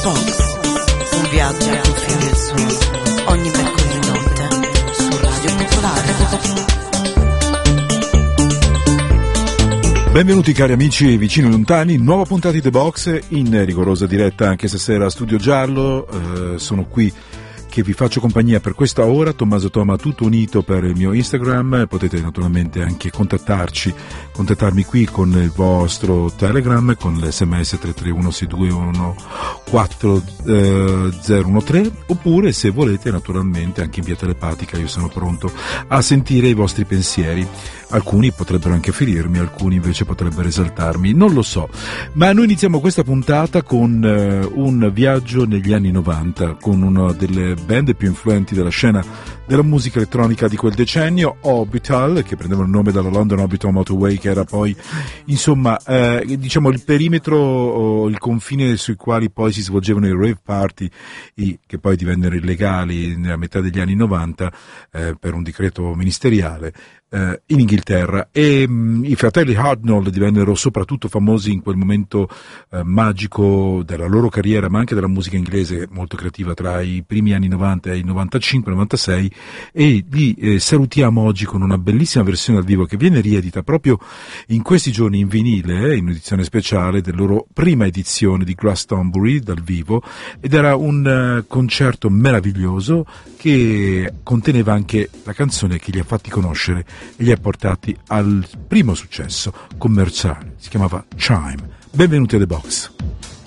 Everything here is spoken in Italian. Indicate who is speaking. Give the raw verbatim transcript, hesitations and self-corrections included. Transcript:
Speaker 1: Box, un viaggio ai confini del suono, ogni mercoledì notte su Radio Popolare.
Speaker 2: Benvenuti cari amici vicini e lontani, nuova puntata di The Box in rigorosa diretta anche stasera a Studio Giallo. Eh, sono qui che vi faccio compagnia per questa ora, Tommaso Toma tutto unito per il mio Instagram. Potete naturalmente anche contattarci, contattarmi qui con il vostro Telegram con l'sms tre tre uno sei due uno quattro zero uno tre, oppure se volete naturalmente anche in via telepatica. Io sono pronto a sentire i vostri pensieri. Alcuni potrebbero anche ferirmi, alcuni invece potrebbero esaltarmi, non lo so. Ma noi iniziamo questa puntata con uh, un viaggio negli anni novanta, con una delle band più influenti della scena della musica elettronica di quel decennio, Orbital, che prendeva il nome dalla London Orbital Motorway, che era poi, insomma, eh, diciamo il perimetro o il confine sui quali poi si svolgevano i rave party, i, che poi divennero illegali nella metà degli anni novanta eh, per un decreto ministeriale eh, in Inghilterra. E mh, i fratelli Hardnall divennero soprattutto famosi in quel momento eh, magico della loro carriera, ma anche della musica inglese molto creativa tra i primi anni novanta e i novantacinque novantasei, e li eh, salutiamo oggi con una bellissima versione dal vivo che viene riedita proprio in questi giorni in vinile, eh, in edizione speciale della loro prima edizione di Glastonbury dal vivo, ed era un uh, concerto meraviglioso che conteneva anche la canzone che li ha fatti conoscere e li ha portati al primo successo commerciale. Si chiamava Chime. Benvenuti a The Box.